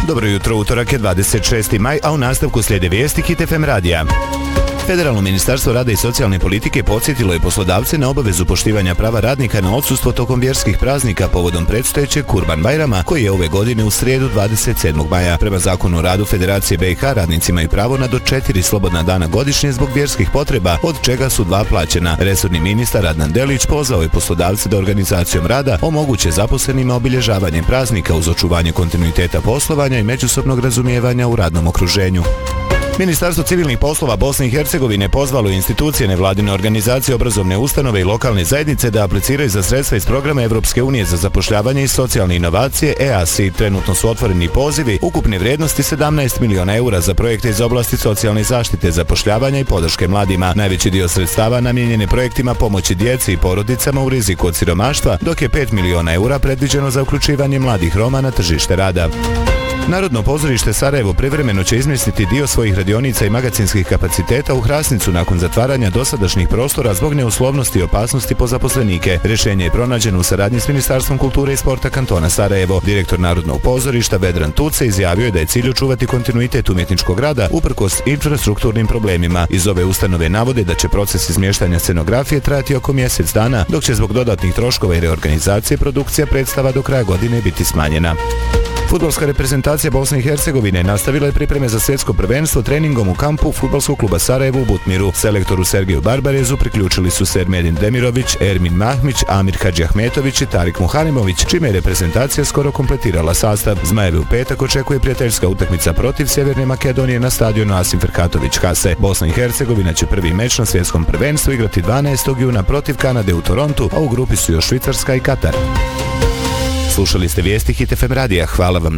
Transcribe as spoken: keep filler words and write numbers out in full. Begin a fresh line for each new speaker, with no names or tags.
Dobro jutro, utorak je dvadeset šesti maj, a u nastavku slijede vijesti Hit F M radija. Federalno ministarstvo rada i socijalne politike podsjetilo je poslodavce na obavezu poštivanja prava radnika na odsustvo tokom vjerskih praznika povodom predstojećeg Kurban Bajrama, koji je ove godine u srijedu dvadeset sedmog maja. Prema zakonu o radu Federacije B i H radnici imaju pravo na do četiri slobodna dana godišnje zbog vjerskih potreba, od čega su dva plaćena. Resorni ministar Adnan Delić pozvao je poslodavce da organizacijom rada omoguće zaposlenima obilježavanje praznika uz očuvanje kontinuiteta poslovanja i međusobnog razumijevanja u radnom okruženju. Ministarstvo civilnih poslova Bosne i Hercegovine pozvalo je institucije, nevladine organizacije, obrazovne ustanove i lokalne zajednice da apliciraju za sredstva iz programa Evropske unije za zapošljavanje i socijalne inovacije E A S I. Trenutno su otvoreni pozivi ukupne vrijednosti sedamnaest miliona eura za projekte iz oblasti socijalne zaštite, zapošljavanja i podrške mladima. Najveći dio sredstava namijenjen je projektima pomoći djeci i porodicama u riziku od siromaštva, dok je pet miliona eura predviđeno za uključivanje mladih Roma na tržište rada. Narodno pozorište Sarajevo privremeno će izmjestiti dio svojih radionica i magacinskih kapaciteta u Hrasnicu nakon zatvaranja dosadašnjih prostora zbog neuslovnosti i opasnosti po zaposlenike. Rješenje je pronađeno u saradnji s Ministarstvom kulture i sporta kantona Sarajevo. Direktor Narodnog pozorišta Vedran Tuce izjavio je da je cilj očuvati kontinuitet umjetničkog rada uprkos infrastrukturnim problemima. Iz ove ustanove navode da će proces izmještanja scenografije trajati oko mjesec dana, dok će zbog dodatnih troškova i reorganizacije produkcija predstava do kraja godine biti smanjena. Fudbalska reprezentacija Bosne i Hercegovine nastavila je pripreme za svjetsko prvenstvo treningom u kampu Fudbalskog kluba Sarajevo u Butmiru. Selektoru Sergeju Barbarezu priključili su se Ermedin Demirović, Ermin Mahmić, Amir Hadžiahmetović i Tarik Muharimović, čime je reprezentacija skoro kompletirala sastav. Zmajevi u petak očekuje prijateljska utakmica protiv Sjeverne Makedonije na stadionu Asim Ferhatović Hase. Bosna i Hercegovina će prvi meč na svjetskom prvenstvu igrati dvanaestog juna protiv Kanade u Torontu, a u grupi su još Švicarska i Katar. Slušali ste vijesti Hit F M radija. Hvala vam na